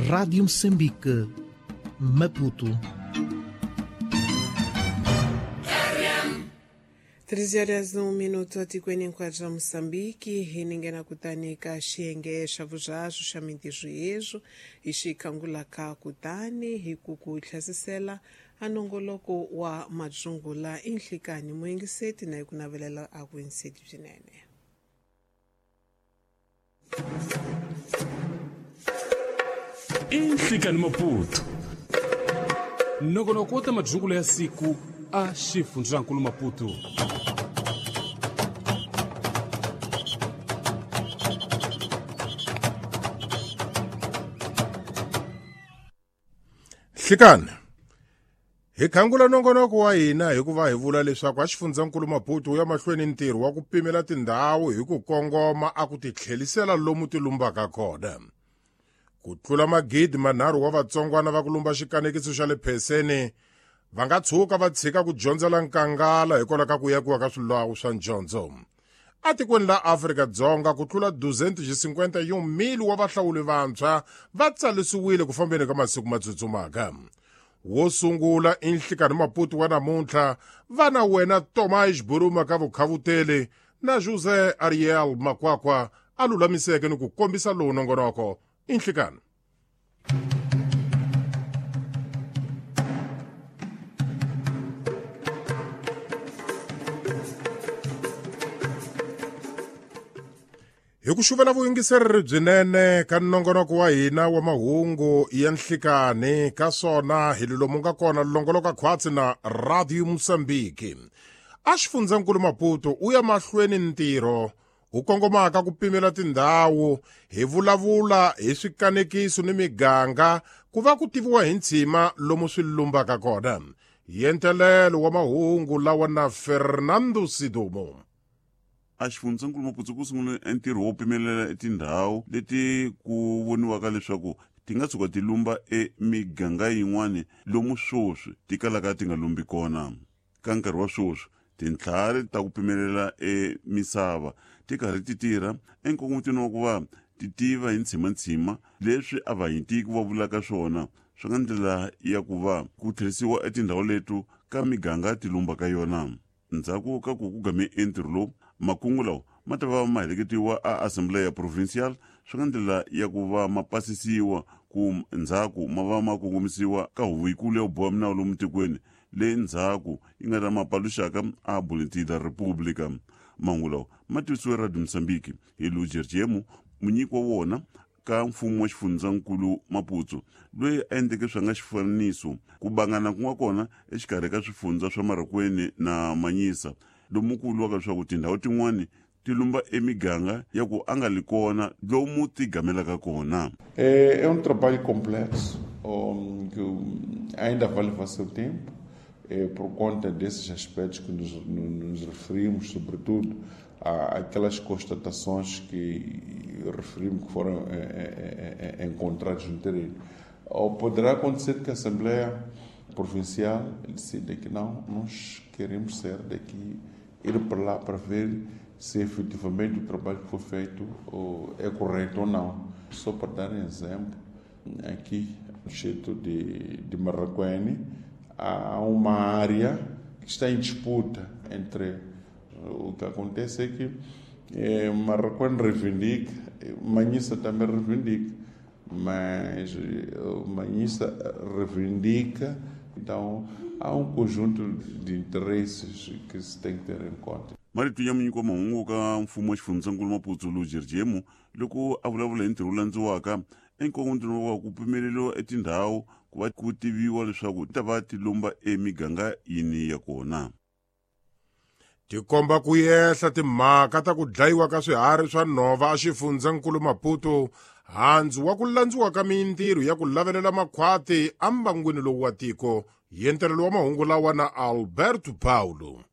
Rádio Moçambique, Maputo. 13h01 atikweni enquadro a Moçambique e ninguém kutanika xiyenge xa vujaxu xa mintirho ixikangulaka kutani hi ku ku tlhasisela anongoloko wa majungula inhlikani muyingiseti na hi ku navelela a vuyingiseti byinene. Inhlikani Maputo nongonoko wa majungula ya siku a xifundzankulu Maputo. Hlikani hi khangula nongonoko wa hina hikuva hi vula leswaku a xifundzankulu Maputo ya mahlweni ntirho wa ku pimela tindhawu hi ku kongoma a ku titlhelisela lomu ti lumbaka kona. Ku tlula magidi manharhu wa vatsongwana va ku lumba xikanekiso xa le pheseni va nga tshuka va tshika ku dyondzela nkangala hikwalaho ka ku yakiwa ka swilawu swa dyondzo. A tikweni la Afrika-Dzonga ku tlula 251 wa vahlawuli vantshwa va tsalisiwile ku fambeni ka masiku ma tsutsumaka. Wo sungula Inhlikani Maputo wa namuntlha vana wena Tomás Buruma ka vukhavuteli na José Ariel Makwakwa a lulamiseke ni ku kombisa lowu nongonoko. Inhlikani. Hi ku xuvela vuyingiseri byinene ka nongonoko wa hina wa mahungu ya nhlikani ka swona hi lomu nga kona longoloka khwatsi na Radio Moçambique. A xifundzankulu Maputo u ya mahlweni ntirho u kongomaka ku pimela tindhawu hi vulavula hi swikanekiso ni miganga ku va ku tiviwa hi ntshima lomu swi lumbaka kona. Yentelelo wa mahungu lawa na Fernando Sidumo. A xifundzankulu Maputo ku sungula ntirho wo pimelela tindhawu leti ku voniwaka leswaku ti nga tshuka ti lumba emiganga yin'wana lomu swoswi ti kalaka ti nga lumbi kona. Ka nkarhi wa swoswi tintlhari ta ku pimelela misava ti karhi ti tirha enkongomotweni wa ku va ti tiva hi ntshima leswi a vahintiki va vulaka swona swi nga ndlela ya ku va ku tlherisiwa etindhawu letu ka miganga ti lumbaka yona. Ndzhaku ka ku game entirho lowu makungu lawa ma ta va ma heleketiwa a Assembleya Provincial swi nga ndlela ya ku va ma pasisiwa ku ndzhaku ma va ma kongomisiwa ka huvo yikulu ya boha minawu lomu tikweni leyi ndzhaku yi nga ta ma paluxaka a Bulletin da República. Mahungu lawa ma tivisiwe Radio Moçambique hi Lujerjemu munyiki wa wona ka mfumo wa xifundzankulu Maputo loyi a endleke swi nga xifaniso ku bangana ku nga kona exikarhi ka swifundza swa Marakweni na Manyisa lomu ku vuriwaka leswaku tindhawu tin'wana ti lumba emiganga ya ku a nga li kona lomu ti gamelaka kona. É trabalho complexo que ainda vai levar seu tempo por conta desses aspectos que nos referimos, sobretudo àquelas constatações que referimos que foram encontradas no terreno. Poderá acontecer que a Assembleia Provincial decida que não, nós queremos ser daqui, ir para lá para ver se efetivamente o trabalho que foi feito é correto ou não. Só para dar um exemplo, aqui no distrito de Maracuene há uma área que está em disputa entre... O que acontece é que Maracuene reivindica, Manyisa também reivindica, mas Manyisa reivindica, então há conjunto de interesses que se tem que ter em conta. Marito ya munyiko mahungu ka mfumo wa xifundzankulu Maputo Lujerjemu loko a vulavula hi ntirho landziwaka enkongomotweni wa ku pimeleriwa etindhawu ku va ku tiviwa leswaku ta va ti lumba emiganga yini ya kona. Tikomba ku yehla timhaka ta ku dlayiwa ka swiharhi swa nhova a xifundzankulu Maputo handzu wa ku landziwa ka mintirho ya ku lavelela makhwati ambangwini lowu wa tiko. Yentelelo wa mahungu lawa na Alberto Paulo.